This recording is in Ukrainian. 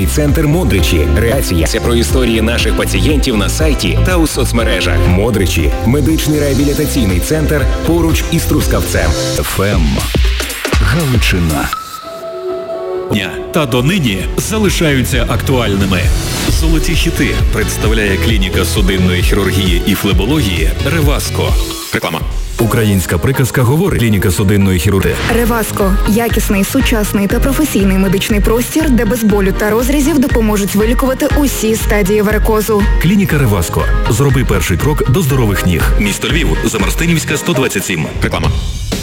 центр Модричі. Реакція про історії наших пацієнтів на сайті та у соцмережах. Модричі – медичний реабілітаційний центр поруч із Трускавцем. ФМ Галичина. Та донині залишаються актуальними. Золоті хіти представляє клініка судинної хірургії і флебології «Реваско». Реклама. Українська приказка говорить. Клініка судинної хірургії. «Реваско» – якісний, сучасний та професійний медичний простір, де без болю та розрізів допоможуть вилікувати усі стадії варикозу. Клініка «Реваско». Зроби перший крок до здорових ніг. Місто Львів, Замарстинівська, 127. Реклама.